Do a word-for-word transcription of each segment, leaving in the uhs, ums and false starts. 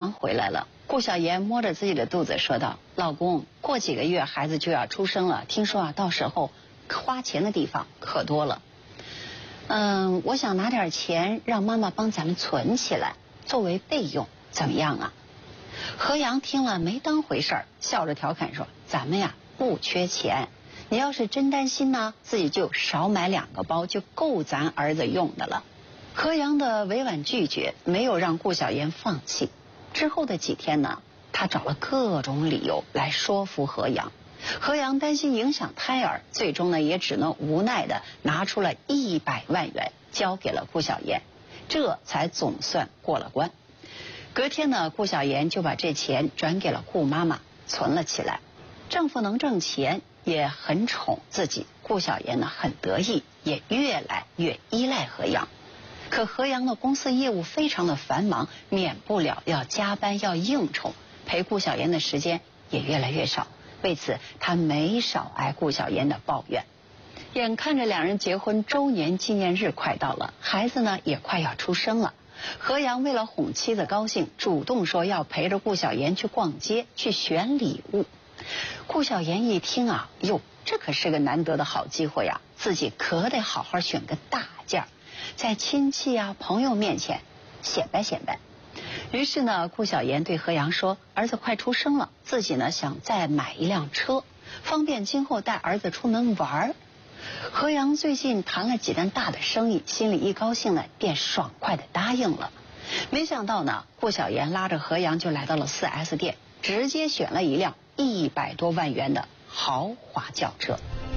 阳回来了，顾小妍摸着自己的肚子说道：“老公，过几个月孩子就要出生了，听说啊，到时候花钱的地方可多了。嗯，我想拿点钱让妈妈帮咱们存起来，作为备用，怎么样啊？”何阳听了没当回事儿，笑着调侃说：“咱们呀不缺钱，你要是真担心呢，自己就少买两个包，就够咱儿子用的了。”何阳的委婉拒绝没有让顾小妍放弃。之后的几天呢，他找了各种理由来说服何阳。何阳担心影响胎儿，最终呢也只能无奈的拿出了一百万元交给了顾小妍，这才总算过了关。隔天呢，顾小妍就把这钱转给了顾妈妈，存了起来。丈夫能挣钱，也很宠自己，顾小妍呢很得意，也越来越依赖何阳。可何阳的公司业务非常的繁忙，免不了要加班要应酬，陪顾小妍的时间也越来越少。为此他没少挨顾小妍的抱怨。眼看着两人结婚周年纪念日快到了，孩子呢也快要出生了。何阳为了哄妻子高兴，主动说要陪着顾小妍去逛街，去选礼物。顾小妍一听啊，哟，这可是个难得的好机会啊，自己可得好好选个大件儿，在亲戚啊朋友面前显摆显摆。于是呢，顾小妍对何阳说，儿子快出生了，自己呢想再买一辆车，方便今后带儿子出门玩。何阳最近谈了几单大的生意，心里一高兴呢，便爽快的答应了。没想到呢，顾小妍拉着何阳就来到了 四 S 店，直接选了一辆一百多万元的豪华轿车。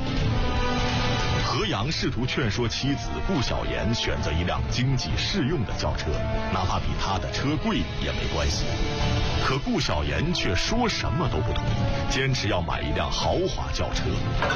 何阳试图劝说妻子顾小妍选择一辆经济适用的轿车，哪怕比他的车贵也没关系。可顾小妍却说什么都不同意，坚持要买一辆豪华轿车。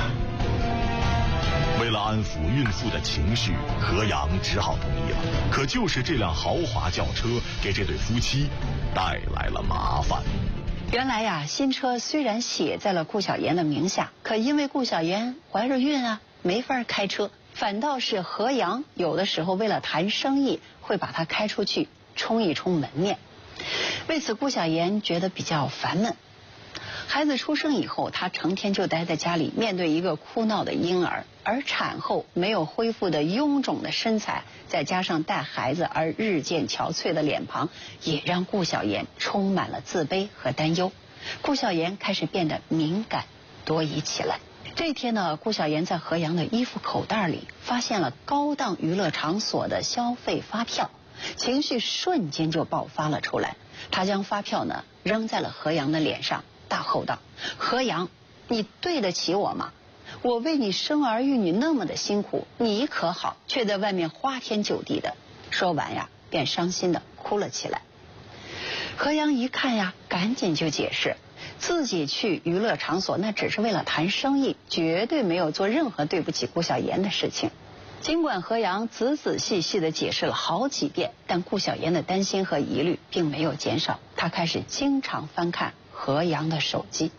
为了安抚孕妇的情绪，何阳只好同意了。可就是这辆豪华轿车给这对夫妻带来了麻烦。 原来呀，新车虽然写在了顾小妍的名下，可因为顾小妍怀着孕啊，没法开车，反倒是何阳有的时候为了谈生意，会把它开出去冲一冲门面。为此顾小妍觉得比较烦闷。孩子出生以后，她成天就待在家里，面对一个哭闹的婴儿，而产后没有恢复的臃肿的身材，再加上带孩子而日渐憔悴的脸庞，也让顾小妍充满了自卑和担忧。顾小妍开始变得敏感多疑起来。这天呢，顾小妍在何阳的衣服口袋里发现了高档娱乐场所的消费发票，情绪瞬间就爆发了出来。她将发票呢扔在了何阳的脸上，大吼道：“何阳，你对得起我吗？我为你生儿育女那么的辛苦，你可好，却在外面花天酒地的。”说完呀，便伤心的哭了起来。何阳一看呀，赶紧就解释，自己去娱乐场所那只是为了谈生意，绝对没有做任何对不起顾小妍的事情。尽管何阳仔仔细细的解释了好几遍，但顾小妍的担心和疑虑并没有减少，她开始经常翻看何阳的手机。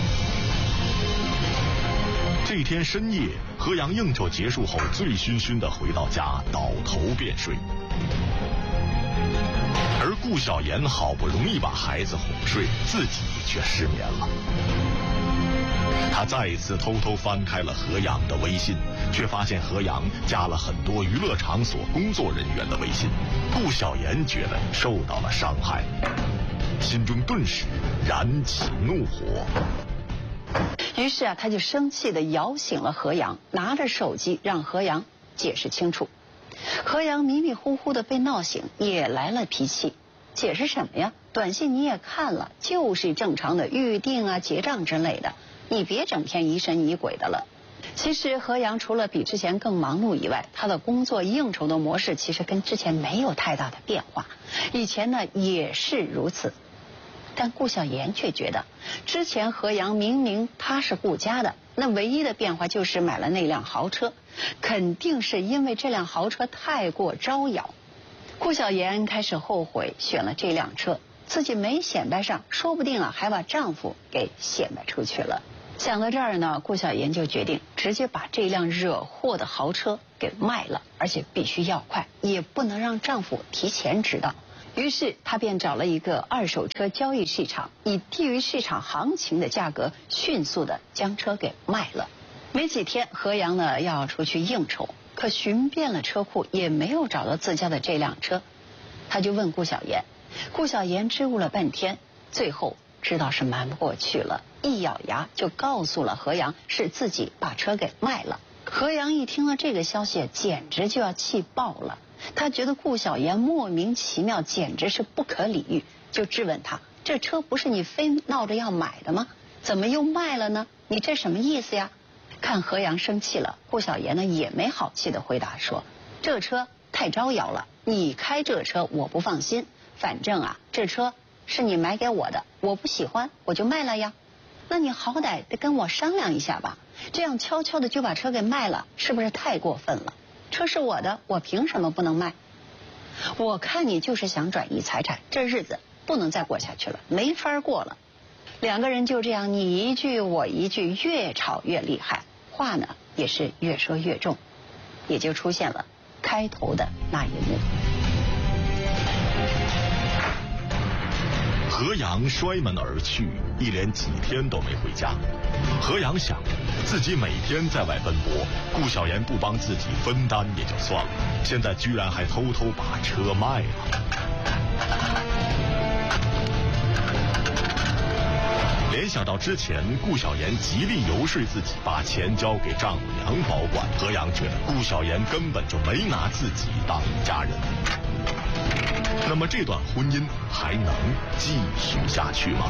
这天深夜，何阳应酬结束后醉醺醺的回到家，倒头便睡。而顾小妍好不容易把孩子哄睡，自己却失眠了。他再一次偷偷翻开了何阳的微信，却发现何阳加了很多娱乐场所工作人员的微信。顾小妍觉得受到了伤害，心中顿时燃起怒火。 于是啊，他就生气地摇醒了何阳，拿着手机让何阳解释清楚。何阳迷迷糊糊的被闹醒，也来了脾气。解释什么呀？短信你也看了，就是正常的预定啊、结账之类的，你别整天疑神疑鬼的了。其实何阳除了比之前更忙碌以外，他的工作应酬的模式其实跟之前没有太大的变化，以前呢也是如此。但顾小妍却觉得，之前何阳明明他是顾家的，那唯一的变化就是买了那辆豪车，肯定是因为这辆豪车太过招摇。顾小妍开始后悔选了这辆车，自己没显摆上，说不定啊还把丈夫给显摆出去了。想到这儿呢，顾小妍就决定直接把这辆惹祸的豪车给卖了，而且必须要快，也不能让丈夫提前知道。 于是他便找了一个二手车交易市场，以低于市场行情的价格迅速的将车给卖了。没几天，何阳呢要出去应酬，可寻遍了车库也没有找到自家的这辆车，他就问顾小妍，顾小妍支吾了半天，最后知道是瞒不过去了，一咬牙就告诉了何阳是自己把车给卖了。何阳一听了这个消息，简直就要气爆了。他觉得顾小妍莫名其妙，简直是不可理喻，就质问他：这车不是你非闹着要买的吗？怎么又卖了呢？你这什么意思呀？看何阳生气了，顾小妍呢也没好气的回答说：这车太招摇了，你开这车我不放心，反正啊这车是你买给我的，我不喜欢我就卖了呀。那你好歹得跟我商量一下吧，这样悄悄的就把车给卖了，是不是太过分了？车是我的，我凭什么不能卖？我看你就是想转移财产，这日子不能再过下去了，没法过了。两个人就这样你一句我一句，越吵越厉害，话呢也是越说越重，也就出现了开头的那一幕。 何阳摔门而去，一连几天都没回家。何阳想，自己每天在外奔波，顾小妍不帮自己分担也就算了，现在居然还偷偷把车卖了。联想到之前顾小妍极力游说自己把钱交给丈母娘保管，何阳觉得顾小妍根本就没拿自己当一家人。那么这段婚姻还能继续下去吗？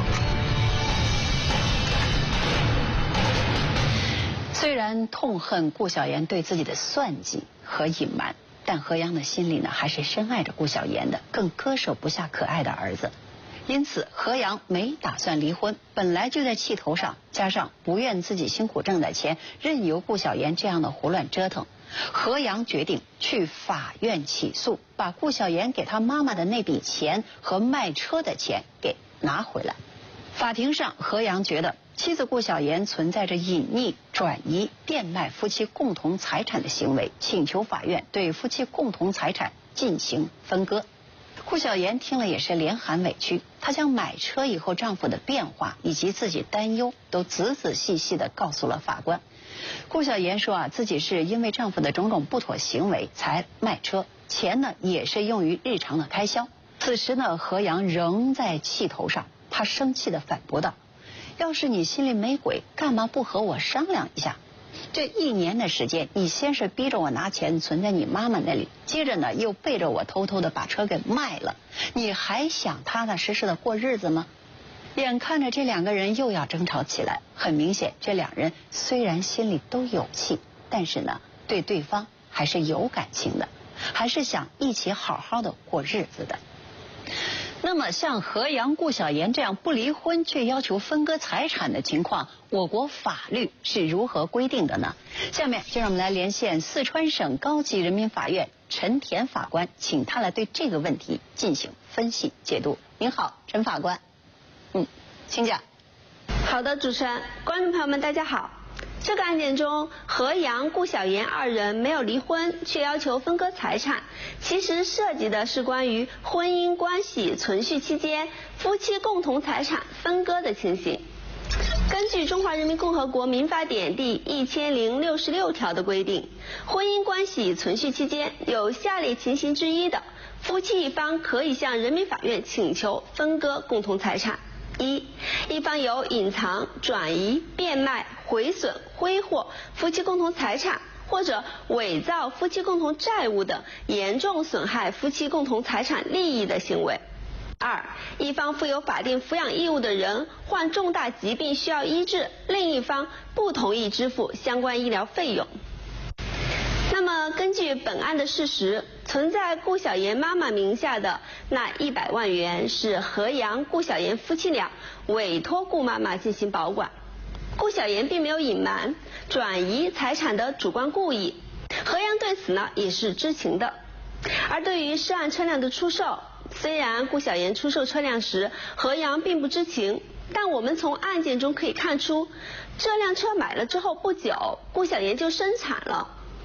虽然痛恨顾小妍对自己的算计和隐瞒，但何阳的心里呢还是深爱着顾小妍的，更割舍不下可爱的儿子。因此何阳没打算离婚，本来就在气头上，加上不愿自己辛苦挣的钱任由顾小妍这样的胡乱折腾，何阳决定去法院起诉，把顾小妍给他妈妈的那笔钱和卖车的钱给拿回来。法庭上，何阳觉得妻子顾小妍存在着隐匿、转移、变卖夫妻共同财产的行为，请求法院对夫妻共同财产进行分割。顾小妍听了也是连喊委屈，她将买车以后丈夫的变化以及自己担忧都仔仔细细地告诉了法官。顾小妍说啊，自己是因为丈夫的种种不妥行为才卖车，钱呢也是用于日常的开销。此时呢，何阳仍在气头上，他生气地反驳道：要是你心里没鬼，干嘛不和我商量一下？这一年的时间，你先是逼着我拿钱存在你妈妈那里，接着呢又背着我偷偷的把车给卖了，你还想踏踏实实的过日子吗？眼看着这两个人又要争吵起来，很明显这两人虽然心里都有气，但是呢对对方还是有感情的，还是想一起好好的过日子的。那么像何阳、顾小妍这样不离婚却要求分割财产的情况，我国法律是如何规定的呢？下面就让我们来连线四川省高级人民法院陈田法官，请他来对这个问题进行分析解读。您好，陈法官。嗯，请讲。 好的，主持人，观众朋友们，大家好。这个案件中，何阳、顾小妍二人没有离婚，却要求分割财产，其实涉及的是关于婚姻关系存续期间夫妻共同财产分割的情形。根据《中华人民共和国民法典》第一千零六十六条的规定，婚姻关系存续期间有下列情形之一的，夫妻一方可以向人民法院请求分割共同财产。一、一方有隐藏、转移、变卖、毁损、挥霍夫妻共同财产，或者伪造夫妻共同债务等严重损害夫妻共同财产利益的行为。二、一方负有法定抚养义务的人患重大疾病需要医治，另一方不同意支付相关医疗费用。那么根据本案的事实，存在顾小妍妈妈名下的那一百万元是何阳、顾小妍夫妻俩委托顾妈妈进行保管，顾小妍并没有隐瞒转移财产的主观故意，何阳对此呢也是知情的。而对于涉案车辆的出售，虽然顾小妍出售车辆时何阳并不知情，但我们从案件中可以看出，这辆车买了之后不久，顾小妍就生产了。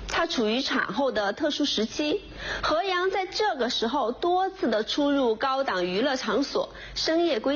她处于产后的特殊时期，何阳在这个时候多次的出入高档娱乐场所，深夜归